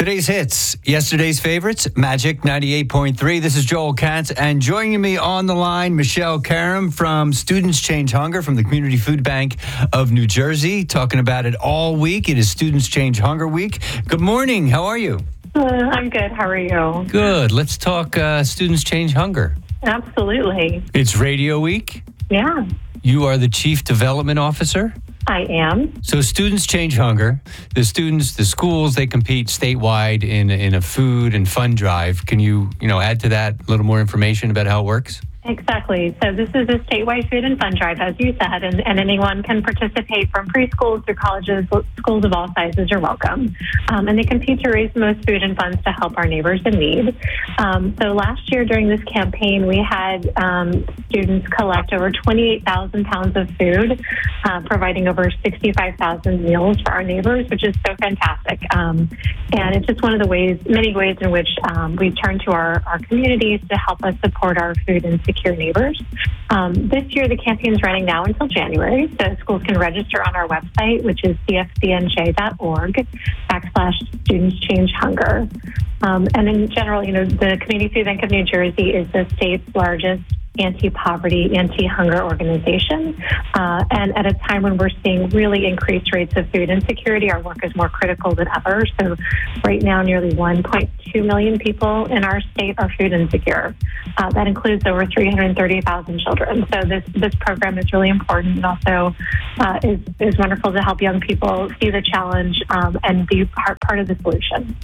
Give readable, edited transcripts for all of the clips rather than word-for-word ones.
Today's hits, yesterday's favorites, Magic 98.3. This is Joel Katz, and joining me on the line, Michelle Karam from Students Change Hunger from the Community Food Bank of New Jersey, talking about it all week. It is Students Change Hunger Week. Good morning. How are you? I'm good. How are you? Good. Let's talk Students Change Hunger. Absolutely. It's Radio Week. Yeah, You are the Chief Development Officer. I am. So Students Change Hunger. The students, the schools, they compete statewide in a food and fun drive. Can you add to that a little more information about how it works? Exactly. So this is a statewide food and fun drive, as you said, and anyone can participate from preschools through colleges. Schools of all sizes are welcome. And they compete to raise the most food and funds to help our neighbors in need. So last year during this campaign, we had students collect over 28,000 pounds of food, providing over 65,000 meals for our neighbors, which is so fantastic. And it's just one of the many ways in which we turn to our communities to help us support our food and secure neighbors. This year, the campaign is running now until January, so schools can register on our website, which is cfbnj.org/Students Change Hunger. And in general, the Community Food Bank of New Jersey is the state's largest anti-poverty, anti-hunger organization. And at a time when we're seeing really increased rates of food insecurity, our work is more critical than ever. So right now, nearly 1.2 million people in our state are food insecure. That includes over 330,000 children. So this program is really important and also is wonderful to help young people see the challenge and be part of the solution.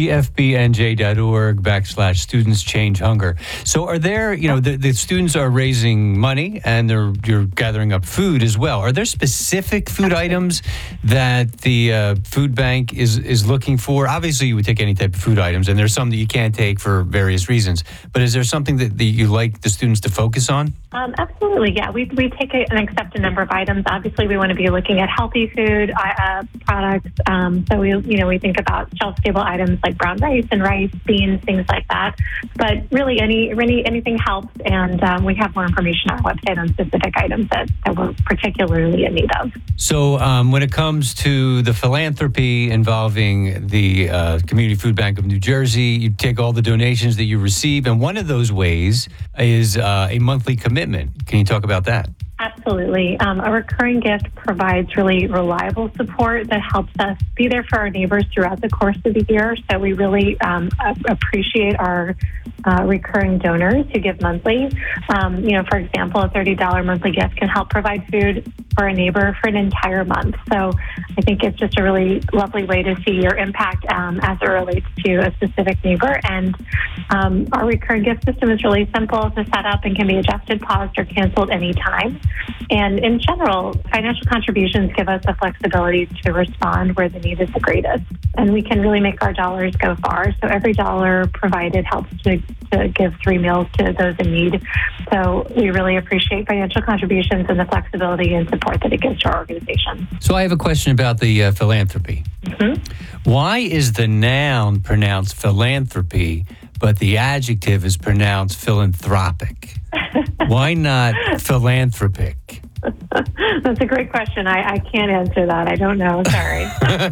cfbnj.org/Students Change Hunger. So are there, the students are raising money and you're gathering up food as well. Are there specific food items that the food bank is looking for? Obviously, you would take any type of food items, and there's some that you can't take for various reasons. But is there something that you like the students to focus on? Absolutely, yeah. We take and accept a number of items. Obviously, we want to be looking at healthy food products. So we think about shelf-stable items like brown rice and rice, beans, things like that. But really, anything helps, and we have more information on our website on specific items that we're particularly in need of. So when it comes to the philanthropy involving the Community Food Bank of New Jersey, you take all the donations that you receive, and one of those ways is a monthly commitment. Can you talk about that? Absolutely. A recurring gift provides really reliable support that helps us be there for our neighbors throughout the course of the year. So we really appreciate our recurring donors who give monthly. For example, a $30 monthly gift can help provide food for a neighbor for an entire month. So I think it's just a really lovely way to see your impact as it relates to a specific neighbor. And our recurring gift system is really simple to set up and can be adjusted, paused, or canceled anytime. And in general, financial contributions give us the flexibility to respond where the need is the greatest. And we can really make our dollars go far. So every dollar provided helps to give 3 meals to those in need. So we really appreciate financial contributions and the flexibility and support that it gives to our organization. So I have a question about the philanthropy. Mm-hmm. Why is the noun pronounced philanthropy, but the adjective is pronounced philanthropic? Why not philanthropic? That's a great question. I can't answer that. I don't know. Sorry.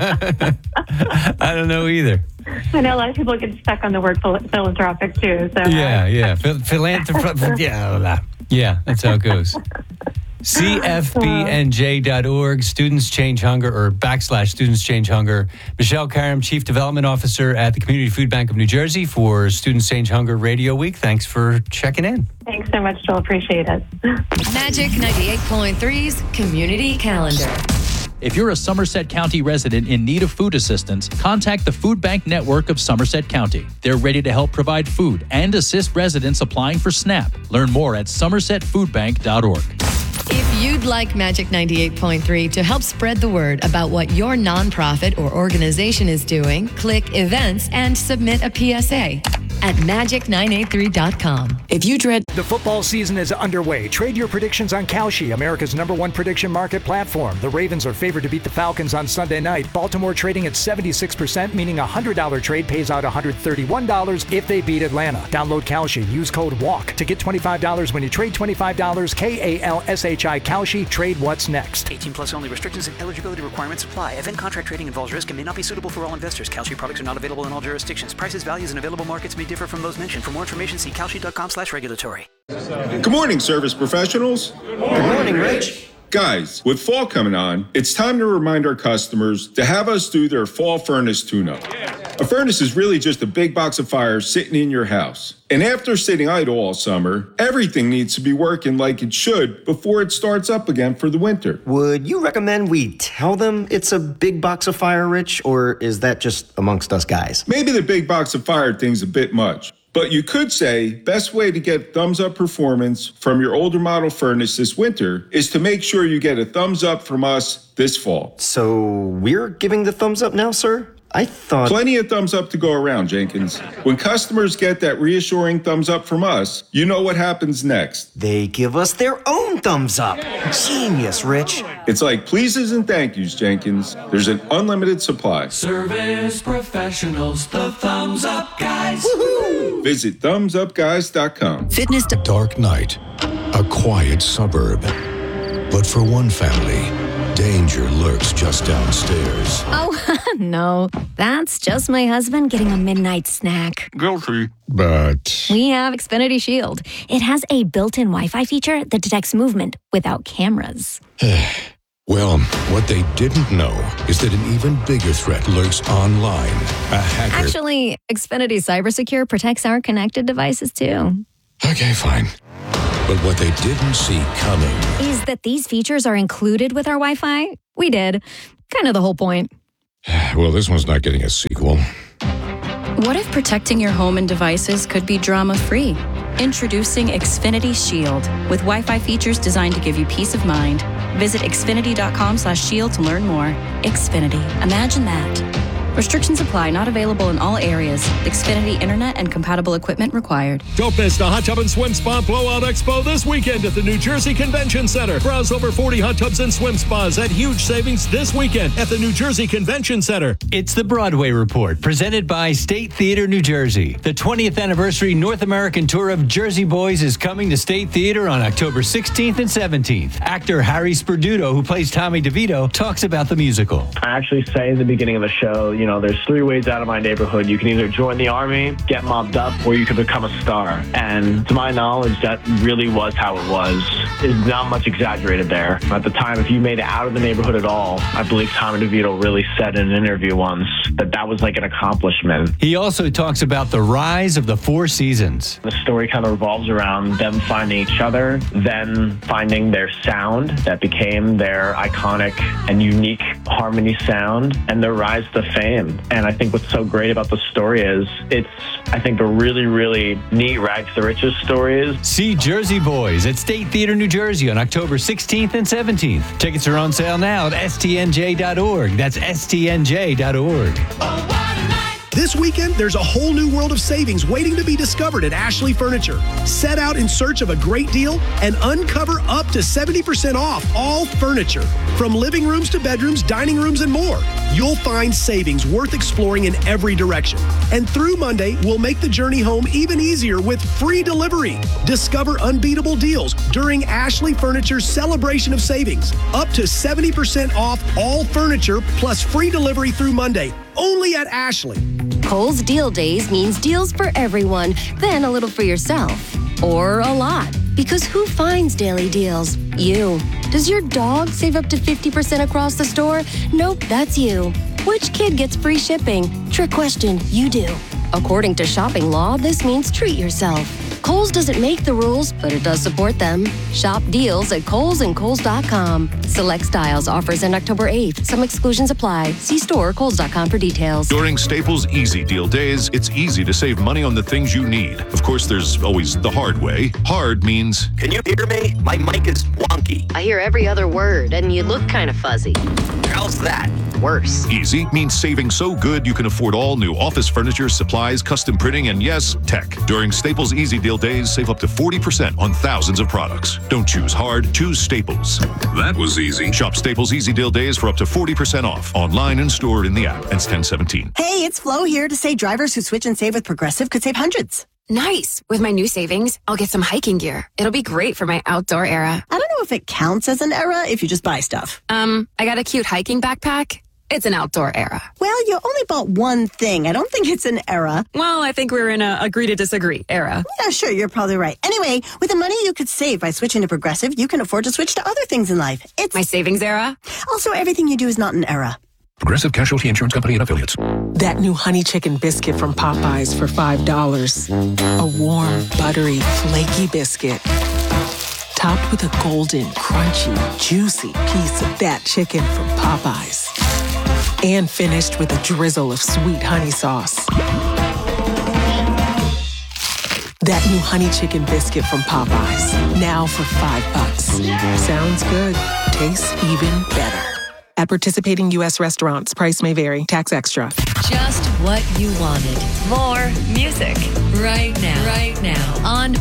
I don't know either. I know a lot of people get stuck on the word philanthropic too. So Yeah. Philanthropic. Yeah, that's how it goes. cfbnj.org, Students Change Hunger, or /Students Change Hunger. Michelle Karam, Chief Development Officer at the Community Food Bank of New Jersey for Students Change Hunger Radio Week. Thanks for checking in. Thanks so much, Joel. Appreciate it. Magic 98.3's Community Calendar. If you're a Somerset County resident in need of food assistance, contact the Food Bank Network of Somerset County. They're ready to help provide food and assist residents applying for SNAP. Learn more at somersetfoodbank.org. If you'd like Magic 98.3 to help spread the word about what your nonprofit or organization is doing, click Events and submit a PSA. at magic983.com. If you dread The football season is underway. Trade your predictions on Kalshi, America's #1 prediction market platform. The Ravens are favored to beat the Falcons on Sunday night. Baltimore trading at 76%, meaning a $100 trade pays out $131 if they beat Atlanta. Download Kalshi. Use code WALK to get $25 when you trade $25. KALSHI Kalshi. Trade what's next. 18 plus only. Restrictions and eligibility requirements apply. Event contract trading involves risk and may not be suitable for all investors. Kalshi products are not available in all jurisdictions. Prices, values, and available markets may differ from those mentioned. For more information, see kalshi.com/regulatory. Good morning, service professionals. Good morning, Rich. Guys, with fall coming on, it's time to remind our customers to have us do their fall furnace tune-up. A furnace is really just a big box of fire sitting in your house. And after sitting idle all summer, everything needs to be working like it should before it starts up again for the winter. Would you recommend we tell them it's a big box of fire, Rich, or is that just amongst us guys? Maybe the big box of fire thing's a bit much. But you could say, best way to get thumbs up performance from your older model furnace this winter is to make sure you get a thumbs up from us this fall. So we're giving the thumbs up now, sir? I thought... Plenty of thumbs up to go around, Jenkins. When customers get that reassuring thumbs up from us, you know what happens next. They give us their own thumbs up. Genius, Rich. It's like pleases and thank yous, Jenkins. There's an unlimited supply. Service professionals, the thumbs up guys. Woohoo! Visit thumbsupguys.com. fitness to Dark night, a quiet suburb. But for one family, danger lurks just downstairs. Oh, no. That's just my husband getting a midnight snack. Guilty. But We have Xfinity Shield. It has a built-in Wi-Fi feature that detects movement without cameras. well, what they didn't know is that an even bigger threat lurks online. A hacker. Actually, Xfinity CyberSecure protects our connected devices, too. Okay, fine. But what they didn't see coming Is that these features are included with our Wi-Fi? We did. Kind of the whole point. Well, this one's not getting a sequel. What if protecting your home and devices could be drama-free? Introducing Xfinity Shield with Wi-Fi features designed to give you peace of mind. Visit xfinity.com/shield to learn more. Xfinity. Imagine that. Restrictions apply. Not available in all areas. Xfinity Internet and compatible equipment required. Don't miss the Hot Tub and Swim Spa Blowout Expo this weekend at the New Jersey Convention Center. Browse over 40 hot tubs and swim spas at huge savings this weekend at the New Jersey Convention Center. It's the Broadway Report, presented by State Theater New Jersey. The 20th anniversary North American tour of Jersey Boys is coming to State Theater on October 16th and 17th. Actor Harry Sperduto, who plays Tommy DeVito, talks about the musical. I actually say in the beginning of the show, there's 3 ways out of my neighborhood. You can either join the army, get mobbed up, or you can become a star. And to my knowledge, that really was how it was. It's not much exaggerated there. At the time, if you made it out of the neighborhood at all, I believe Tommy DeVito really said in an interview once that was like an accomplishment. He also talks about the rise of the Four Seasons. The story kind of revolves around them finding each other, then finding their sound that became their iconic and unique harmony sound, and their rise to fame. And I think what's so great about the story is it's, I think, a really, really neat rags to riches story. See Jersey Boys at State Theater New Jersey on October 16th and 17th. Tickets are on sale now at stnj.org. That's stnj.org. This weekend, there's a whole new world of savings waiting to be discovered at Ashley Furniture. Set out in search of a great deal and uncover up to 70% off all furniture. From living rooms to bedrooms, dining rooms, and more. You'll find savings worth exploring in every direction. And through Monday, we'll make the journey home even easier with free delivery. Discover unbeatable deals during Ashley Furniture's celebration of savings. Up to 70% off all furniture plus free delivery through Monday. Only at Ashley. Kohl's Deal Days means deals for everyone, then a little for yourself. Or a lot. Because who finds daily deals? You. Does your dog save up to 50% across the store? Nope, that's you. Which kid gets free shipping? Trick question, you do. According to shopping law, this means treat yourself. Kohl's doesn't make the rules, but it does support them. Shop deals at Kohl's and Kohl's.com. Select styles offers end October 8th. Some exclusions apply. See store or Kohl's.com for details. During Staples Easy Deal Days, it's easy to save money on the things you need. Of course, there's always the hard way. Hard means... Can you hear me? My mic is wonky. I hear every other word, and you look kind of fuzzy. How's that? worse. Easy means saving so good you can afford all new office furniture, supplies, custom printing, and yes, tech. During Staples Easy Deal Days, save up to 40% on thousands of products. Don't choose hard, choose Staples. That was easy. Shop Staples Easy Deal Days for up to 40% off. Online and stored in the app. Ends 10/17. Hey, it's Flo here to say drivers who switch and save with Progressive could save hundreds. Nice. With my new savings, I'll get some hiking gear. It'll be great for my outdoor era. I don't know if it counts as an era if you just buy stuff. I got a cute hiking backpack. It's an outdoor era. Well, you only bought one thing. I don't think it's an era. Well, I think we're in a agree to disagree era. Yeah, sure, you're probably right. Anyway, with the money you could save by switching to Progressive, you can afford to switch to other things in life. It's my savings era. Also, everything you do is not an era. Progressive Casualty Insurance Company and Affiliates. That new honey chicken biscuit from Popeyes for $5. A warm, buttery, flaky biscuit. Topped with a golden, crunchy, juicy piece of that chicken from Popeyes. And finished with a drizzle of sweet honey sauce. That new honey chicken biscuit from Popeyes. Now for $5. Sounds good. Tastes even better. At participating U.S. restaurants, price may vary. Tax extra. Just what you wanted. More music. Right now. On